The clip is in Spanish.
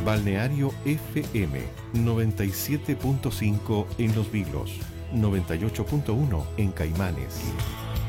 Balneario FM 97.5 en Los Vilos, 98.1 en Caimanes.